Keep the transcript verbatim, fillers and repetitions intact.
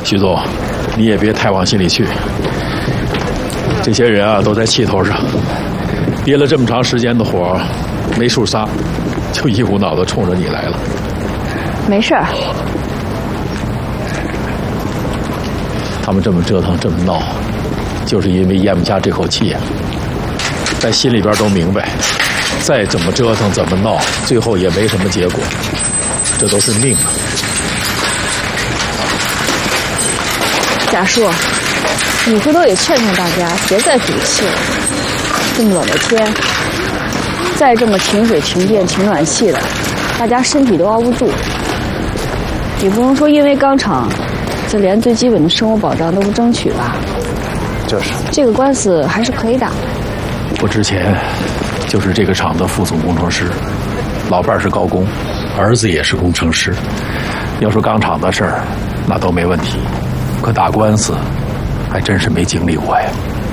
徐总，你也别太往心里去。这些人啊，都在气头上，憋了这么长时间的火，没处撒，就一股脑的冲着你来了。 没事儿。 他们这么折腾，这么闹，就是因为咽不下这口气呀。在心里边都明白，再怎么折腾，怎么闹，最后也没什么结果，这都是命啊。 贾叔，你回头也劝劝大家，别再赌气了。这么冷的天，再这么停水、停电、停暖气的，大家身体都熬不住。你不能说因为钢厂，就连最基本的生活保障都不争取吧？ 就是。 这个官司还是可以打。 我之前就是这个厂的副总工程师，老伴儿是高工，儿子也是工程师。要说钢厂的事儿，那都没问题。可打官司，还真是没经历过呀。